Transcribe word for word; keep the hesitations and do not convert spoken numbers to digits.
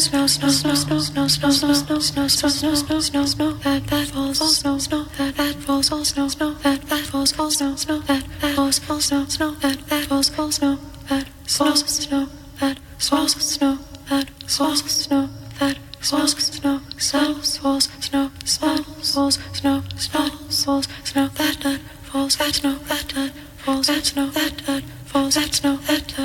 Snow, snow, snow, snow, snow, snow, snow, snow, snow, snow, snow, snow, snow, snow, that that falls, snow, snow, that that falls, snow, snow, that that falls, falls, snow, snow, that that falls, falls, snow, snow, that that falls, falls, snow, that falls, snow, that falls, snow, that falls, snow, that falls, snow, falls, falls, snow, falls, snow, falls, snow, that that falls, that snow, that that falls, that snow, that that falls, that snow, that that